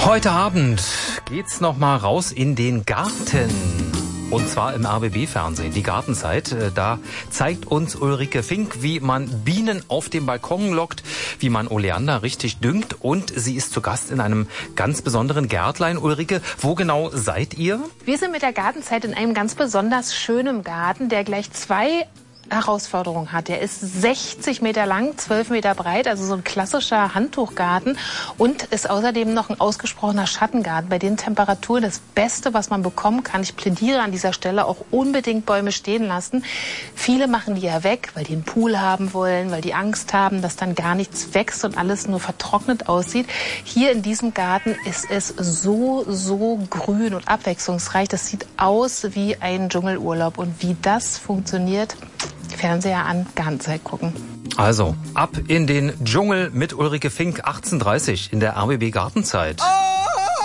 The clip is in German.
Heute Abend geht's noch mal raus in den Garten. Und zwar im RBB-Fernsehen, die Gartenzeit. Da zeigt uns Ulrike Fink, wie man Bienen auf dem Balkon lockt, wie man Oleander richtig düngt. Und sie ist zu Gast in einem ganz besonderen Gärtlein. Ulrike, wo genau seid ihr? Wir sind mit der Gartenzeit in einem ganz besonders schönen Garten, der gleich zwei Herausforderung hat. Der ist 60 Meter lang, 12 Meter breit, also so ein klassischer Handtuchgarten und ist außerdem noch ein ausgesprochener Schattengarten. Bei den Temperaturen das Beste, was man bekommen kann. Ich plädiere an dieser Stelle auch unbedingt Bäume stehen lassen. Viele machen die ja weg, weil die einen Pool haben wollen, weil die Angst haben, dass dann gar nichts wächst und alles nur vertrocknet aussieht. Hier in diesem Garten ist es so grün und abwechslungsreich. Das sieht aus wie ein Dschungelurlaub. Und wie das funktioniert, Fernseher an, Gartenzeit gucken. Also, ab in den Dschungel mit Ulrike Fink, 18:30 in der RBB Gartenzeit. Oh!